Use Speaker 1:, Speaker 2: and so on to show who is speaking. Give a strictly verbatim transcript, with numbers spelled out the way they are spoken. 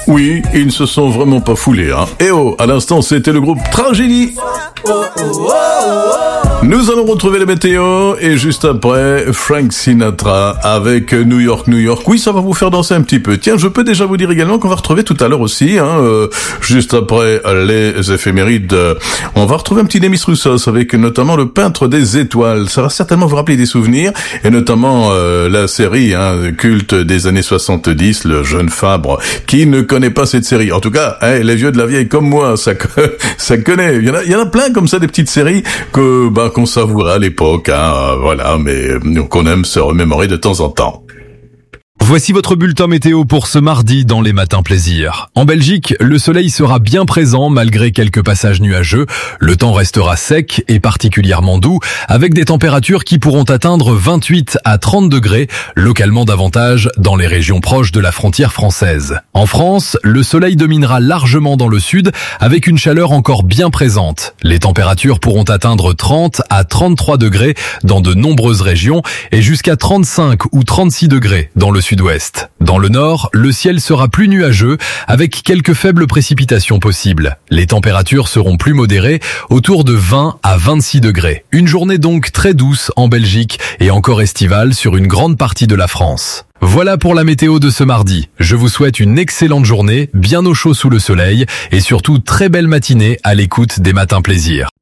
Speaker 1: Oui, ils ne se sont vraiment pas foulés, hein. Et oh, à l'instant, c'était le groupe Tragédie. Nous allons retrouver la météo et juste après, Frank Sinatra avec New York, New York. Oui, ça va vous faire danser un petit peu. Tiens, je peux déjà vous dire également qu'on va retrouver tout à l'heure aussi, hein, euh, juste après les éphémérides, euh, on va retrouver un petit Demis Roussos avec notamment le peintre des étoiles. Ça va certainement vous rappeler des souvenirs et notamment euh, la série hein, culte des années soixante-dix, le jeune Fabre. Qui ne connaît pas cette série? En tout cas, hein, les vieux de la vieille comme moi, ça, ça connaît. Il y en a, il y en a plein comme ça, des petites séries que bah qu'on savourait à l'époque, hein, voilà, mais qu'on aime se remémorer de temps en temps.
Speaker 2: Voici votre bulletin météo pour ce mardi dans les matins plaisir. En Belgique, le soleil sera bien présent malgré quelques passages nuageux. Le temps restera sec et particulièrement doux avec des températures qui pourront atteindre vingt-huit à trente degrés, localement davantage dans les régions proches de la frontière française. En France, le soleil dominera largement dans le sud avec une chaleur encore bien présente. Les températures pourront atteindre trente à trente-trois degrés dans de nombreuses régions et jusqu'à trente-cinq ou trente-six degrés dans le sud-ouest. Dans le nord, le ciel sera plus nuageux avec quelques faibles précipitations possibles. Les températures seront plus modérées, autour de vingt à vingt-six degrés. Une journée donc très douce en Belgique et encore estivale sur une grande partie de la France. Voilà pour la météo de ce mardi. Je vous souhaite une excellente journée, bien au chaud sous le soleil et surtout très belle matinée à l'écoute des matins plaisir.